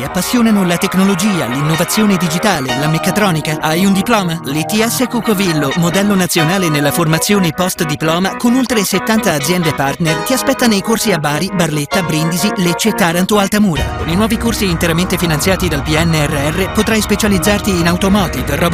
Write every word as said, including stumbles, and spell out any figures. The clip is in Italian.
appassionano la tecnologia, l'innovazione digitale, la meccatronica? Hai un diploma? L'I T S Cucovillo, modello nazionale nella formazione post-diploma con oltre settanta aziende partner, ti aspetta nei corsi a Bari, Barletta, Brindisi, Lecce, Taranto, Altamura. Con i nuovi corsi interamente finanziati dal P N R R potrai specializzarti in automotive, robotica,